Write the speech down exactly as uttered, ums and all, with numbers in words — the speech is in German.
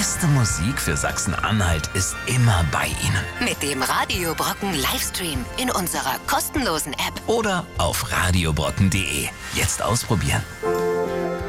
beste Musik für Sachsen-Anhalt ist immer bei Ihnen. Mit dem Radio Brocken Livestream in unserer kostenlosen App. Oder auf radiobrocken punkt de. Jetzt ausprobieren.